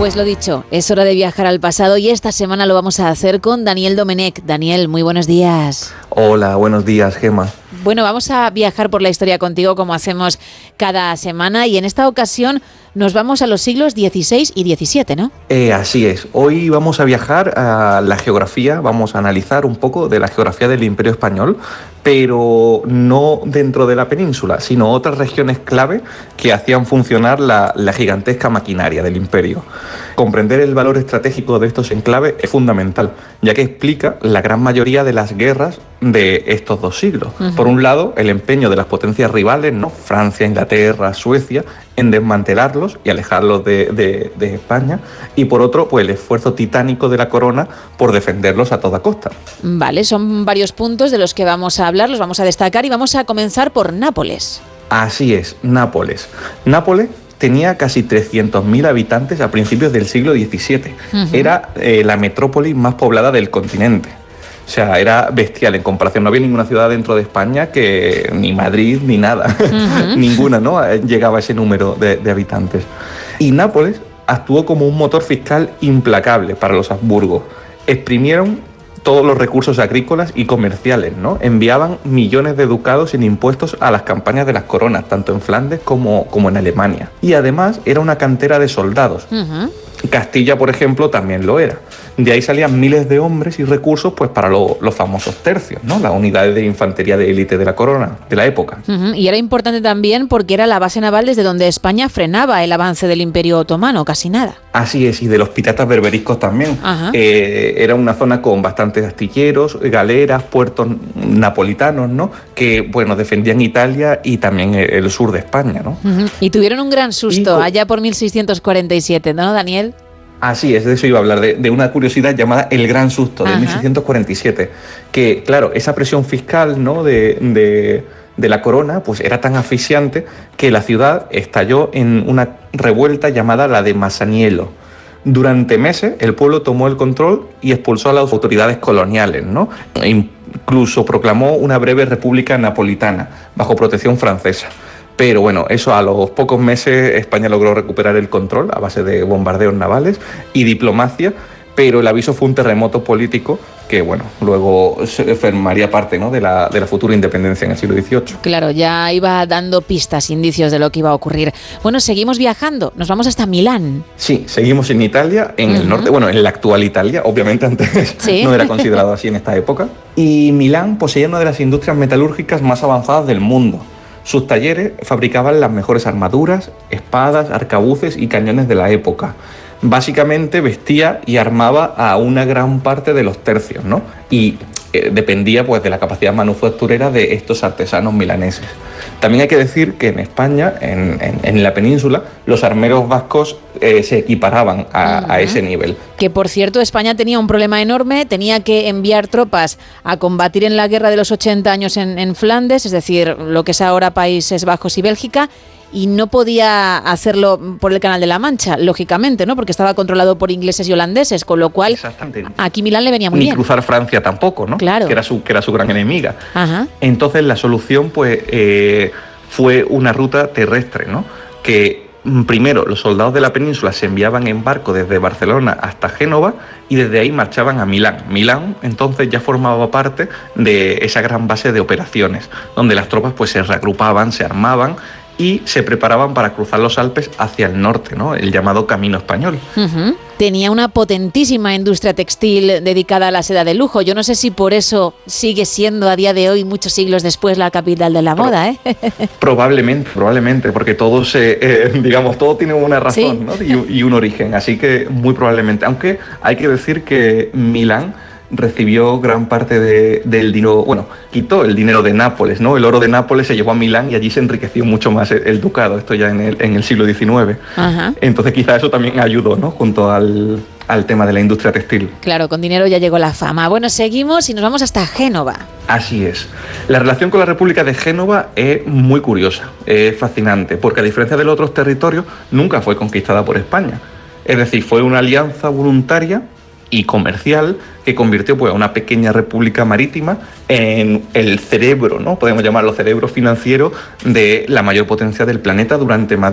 Pues lo dicho, es hora de viajar al pasado y esta semana lo vamos a hacer con Daniel Domenech. Daniel, muy buenos días. Hola, buenos días, Gemma. Bueno, vamos a viajar por la historia contigo como hacemos cada semana y en esta ocasión nos vamos a los siglos XVI y XVII, ¿no? Así es. Hoy vamos a viajar a la geografía, vamos a analizar un poco de la geografía del Imperio Español, pero no dentro de la península, sino otras regiones clave que hacían funcionar la gigantesca maquinaria del imperio. Comprender el valor estratégico de estos enclaves es fundamental, ya que explica la gran mayoría de las guerras de estos dos siglos. Por un lado, el empeño de las potencias rivales, ¿no? Francia, Inglaterra, Suecia, en desmantelarlos y alejarlos de España, y por otro, pues el esfuerzo titánico de la corona por defenderlos a toda costa. Vale, son varios puntos de los que vamos a hablar, los vamos a destacar y vamos a comenzar por Nápoles. Así es, Nápoles. Nápoles tenía casi 300.000 habitantes a principios del siglo XVII. Era la metrópoli más poblada del continente. O sea, era bestial en comparación. No había ninguna ciudad dentro de España que ni Madrid ni nada. Ninguna, ¿no? Llegaba a ese número de habitantes. Y Nápoles actuó como un motor fiscal implacable para los Habsburgo. Exprimieron todos los recursos agrícolas y comerciales, ¿no? Enviaban millones de ducados en impuestos a las campañas de las coronas, tanto en Flandes como en Alemania. Y además era una cantera de soldados. Castilla, por ejemplo, también lo era. De ahí salían miles de hombres y recursos pues para los famosos tercios, ¿no? Las unidades de infantería de élite de la corona, de la época. Y era importante también porque era la base naval desde donde España frenaba el avance del Imperio Otomano, casi nada. Así es, y de los piratas berberiscos también. Era una zona con bastantes astilleros, galeras, puertos napolitanos, ¿no? Que, bueno, defendían Italia y también el sur de España, ¿no? Y tuvieron un gran susto allá por 1647, ¿no, Daniel? Así es, de eso iba a hablar, de una curiosidad llamada el Gran Susto de 1647, que claro, esa presión fiscal, ¿no? de la corona pues era tan asfixiante que la ciudad estalló en una revuelta llamada la de Masaniello. Durante meses el pueblo tomó el control y expulsó a las autoridades coloniales, ¿no? E incluso proclamó una breve república napolitana bajo protección francesa. Pero bueno, eso a los pocos meses España logró recuperar el control a base de bombardeos navales y diplomacia, pero el aviso fue un terremoto político que, bueno, luego formaría parte, ¿no? de la futura independencia en el siglo XVIII. Claro, ya iba dando pistas, indicios de lo que iba a ocurrir. Bueno, seguimos viajando, nos vamos hasta Milán. Sí, seguimos en Italia, en el norte, bueno, en la actual Italia, obviamente antes no era considerado así en esta época. Y Milán poseía una de las industrias metalúrgicas más avanzadas del mundo. Sus talleres fabricaban las mejores armaduras, espadas, arcabuces y cañones de la época. Básicamente vestía y armaba a una gran parte de los tercios, ¿no? Y dependía pues de la capacidad manufacturera de estos artesanos milaneses. También hay que decir que en España, en la península, los armeros vascos se equiparaban a ese nivel. Que por cierto, España tenía un problema enorme, tenía que enviar tropas a combatir en la guerra de los 80 años en Flandes, es decir, lo que es ahora Países Bajos y Bélgica, y no podía hacerlo por el Canal de la Mancha, lógicamente, ¿no? Porque estaba controlado por ingleses y holandeses, con lo cual aquí Milán le venía muy bien. Ni cruzar Francia tampoco, ¿no? Claro. Que era su gran enemiga. Entonces la solución pues fue una ruta terrestre, ¿no? Que primero los soldados de la península se enviaban en barco desde Barcelona hasta Génova y desde ahí marchaban a Milán. Milán entonces ya formaba parte de esa gran base de operaciones, donde las tropas pues se reagrupaban, se armaban y se preparaban para cruzar los Alpes hacia el norte, ¿no? El llamado Camino Español. Tenía una potentísima industria textil dedicada a la seda de lujo. Yo no sé si por eso sigue siendo a día de hoy, muchos siglos después, la capital de la moda, ¿eh? Probablemente, porque todo todo tiene una razón, ¿no? y un origen, así que muy probablemente. Aunque hay que decir que Milán recibió gran parte del dinero, bueno, quitó el dinero de Nápoles, ¿no? El oro de Nápoles se llevó a Milán y allí se enriqueció mucho más el ducado, esto ya en el siglo XIX. Entonces quizá eso también ayudó, ¿no? Junto al tema de la industria textil. Claro, con dinero ya llegó la fama. Bueno, seguimos y nos vamos hasta Génova. Así es. La relación con la República de Génova es muy curiosa, es fascinante, porque a diferencia de los otros territorios, nunca fue conquistada por España. Es decir, fue una alianza voluntaria y comercial que convirtió pues, a una pequeña república marítima en el cerebro, ¿no? Podemos llamarlo cerebro financiero de la mayor potencia del planeta durante más